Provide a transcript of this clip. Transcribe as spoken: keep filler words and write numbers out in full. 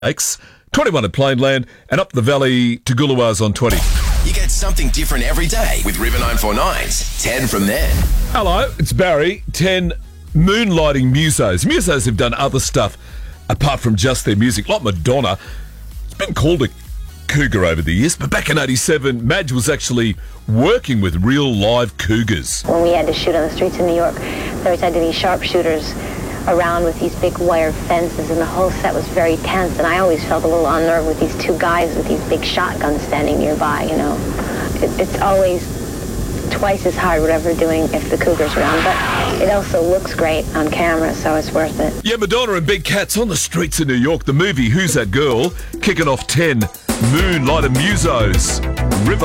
Lakes, twenty-one at Plainland, and up the valley to Goolawah's on twenty. You get something different every day with River nine four nine's ten from then. Hello, it's Barry. ten moonlighting musos. Musos have done other stuff apart from just their music, like Madonna. It's been called a cougar over the years, but back in eighty-seven, Madge was actually working with real live cougars. When we had to shoot on the streets of New York, there always had to be sharpshooters around with these big wire fences, and the whole set was very tense, and I always felt a little unnerved with these two guys with these big shotguns standing nearby, you know. It, it's always twice as hard whatever doing if the cougar's around, but it also looks great on camera, so it's worth it. Yeah, Madonna and Big Cats on the streets of New York. The movie Who's That Girl? Kicking off ten moonlighting musos. River